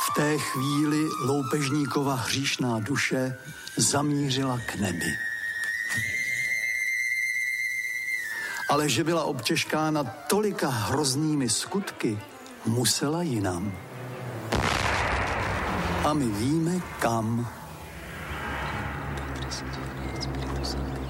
V té chvíli loupežníkova hříšná duše zamířila k nebi. Ale že byla obtěžkána tolika hroznými skutky, musela jinam. A my víme kam.